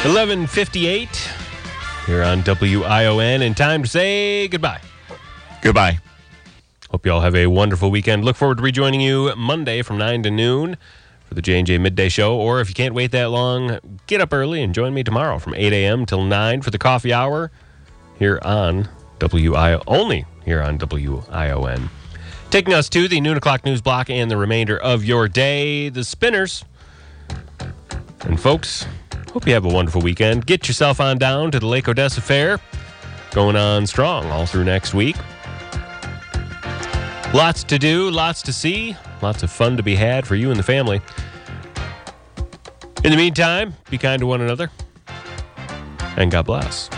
11:58 here on WION, and time to say goodbye. Goodbye. Hope you all have a wonderful weekend. Look forward to rejoining you Monday from 9 to noon for the J&J Midday Show. Or if you can't wait that long, get up early and join me tomorrow from 8 a.m. till 9 for the coffee hour here on only here on WION. Taking us to the noon o'clock news block and the remainder of your day, the Spinners. And folks, hope you have a wonderful weekend. Get yourself on down to the Lake Odessa Fair. Going on strong all through next week. Lots to do, lots to see, lots of fun to be had for you and the family. In the meantime, be kind to one another, and God bless.